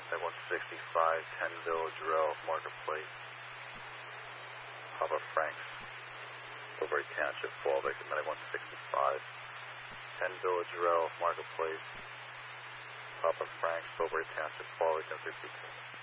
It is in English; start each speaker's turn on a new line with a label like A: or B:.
A: at 165, 10 Village Row, Marketplace, Papa Frank's, Woodbury Township, fall victim at 165, 10 Village Row, Marketplace, Papa Frank's, Woodbury Township, fall victim 52.